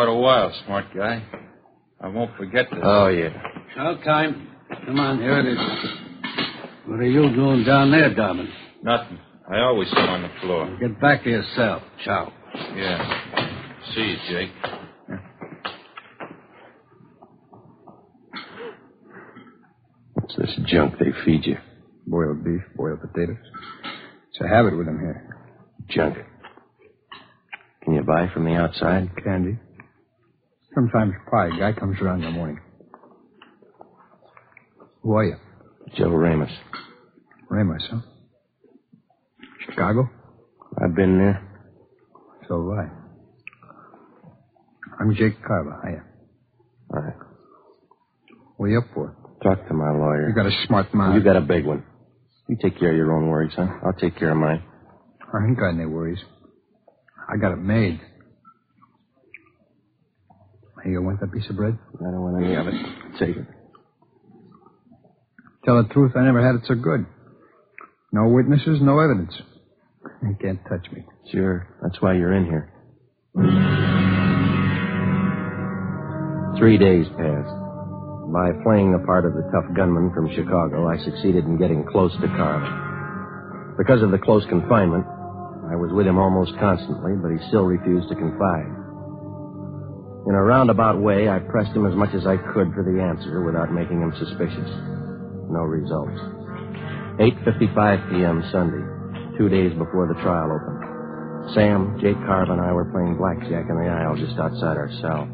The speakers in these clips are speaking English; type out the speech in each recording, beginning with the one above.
Quite a while, smart guy. I won't forget this. Oh, yeah. Showtime. Come on, here it is. What are you doing down there, Dobbin? Nothing. I always sit on the floor. Get back to your cell. Ciao. Yeah. See you, Jake. What's this junk they feed you? Boiled beef, boiled potatoes. It's a habit with them here. Junk. Can you buy from the outside? Candy. Sometimes pie. Guy comes around in the morning. Who are you? Joe Ramos. Ramos, huh? Chicago? I've been there. So have I. I'm Jake Carver. Hiya. All right. What are you up for? Talk to my lawyer. You got a smart mouth. You got a big one. You take care of your own worries, huh? I'll take care of mine. I ain't got any worries. I got it made. Hey, you want that piece of bread? I don't want any of it. Take it. Tell the truth, I never had it so good. No witnesses, no evidence. You can't touch me. Sure. That's why you're in here. 3 days passed. By playing the part of the tough gunman from Chicago, I succeeded in getting close to Carver. Because of the close confinement, I was with him almost constantly, but he still refused to confide. In a roundabout way, I pressed him as much as I could for the answer without making him suspicious. No results. 8:55 p.m. Sunday, 2 days before the trial opened. Sam, Jake Carver, and I were playing blackjack in the aisle just outside our cell.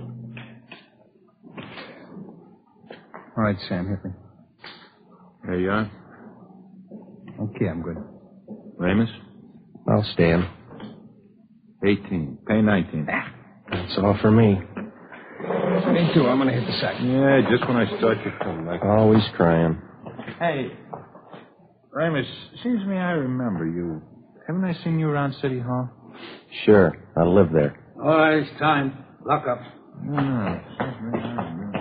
All right, Sam, hit me. There you are. Okay, I'm good. Ramos? I'll stand. 18. Pay 19. That's all for me. Me too. I'm going to hit the sack. Yeah, just when I start to come back. Always crying. Hey, Ramos, seems to me I remember you. Haven't I seen you around City Hall? Sure, I live there. All right, it's time. Lock up. No. Seems to me I remember.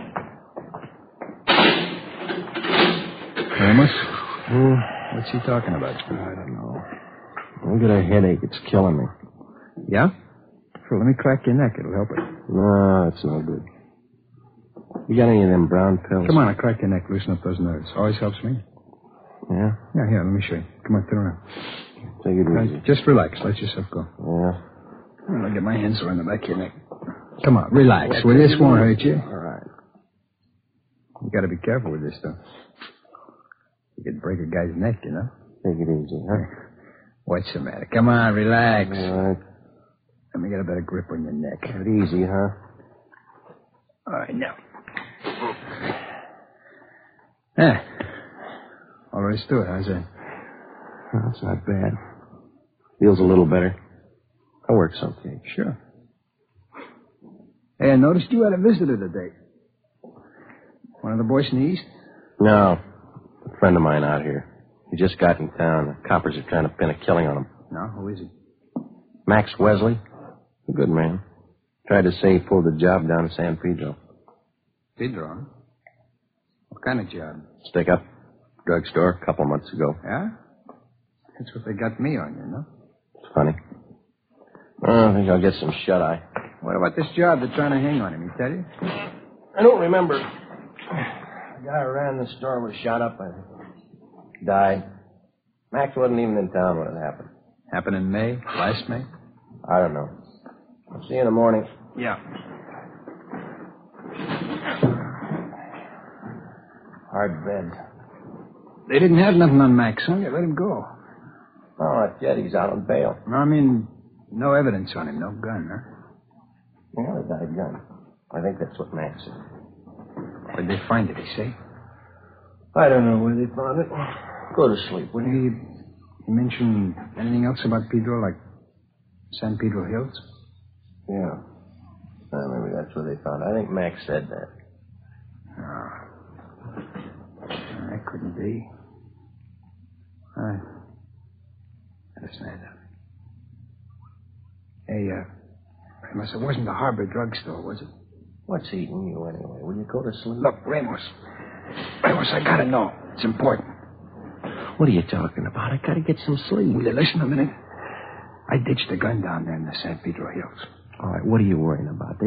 Ramos? What's he talking about? I don't know. I get a headache. It's killing me. Yeah? Sure, let me crack your neck. It'll help it. No, it's no good. You got any of them brown pills? Come on, I'll crack your neck. Loosen up those nerves. Always helps me. Yeah? Yeah, here, let me show you. Come on, turn around. Take it easy. Just relax. Let yourself go. Yeah. I'll get my hands around the back of your neck. Come on, relax. Well, this won't hurt you. All right. You got to be careful with this stuff. You could break a guy's neck, you know. Take it easy, huh? What's the matter? Come on, relax. All right. Let me get a better grip on your neck. Take it easy, huh? All right, now. Yeah. All right, let's do it. How's that? That's not bad. Feels a little better. That works okay. Sure. Hey, I noticed you had a visitor today. One of the boys in the East? No. A friend of mine out here. He just got in town. The coppers are trying to pin a killing on him. No, who is he? Max Wesley. A good man. Tried to say he pulled a job down in San Pedro. Pedro, huh? What kind of job? Stick up. Drugstore a couple months ago. Yeah? That's what they got me on, you know? It's funny. I think I'll get some shut-eye. What about this job they're trying to hang on him? He tell you? I don't remember. The guy who ran the store was shot up, I think. Died. Max wasn't even in town when it happened. Happened in May? Last May? I don't know. I'll see you in the morning. Yeah. Hard bed. They didn't have nothing on Max, huh? They let him go. Oh, not yet. He's out on bail. No, I mean, no evidence on him. No gun, huh? Yeah, he got a gun. I think that's what Max said. Where'd they find it, he say? I don't know where they found it. Go to sleep, will you? He mentioned anything else about Pedro, like San Pedro Hills? Yeah. Maybe that's where they found it. I think Max said that. Oh. That couldn't be. I understand that. Hey, Ramos, it wasn't the Harbor drugstore, was it? What's eating you anyway? Will you go to sleep? Look, Ramos, I gotta know. It's important. What are you talking about? I gotta get some sleep. Will you listen a minute? I ditched the gun down there in the San Pedro Hills. All right, what are you worrying about?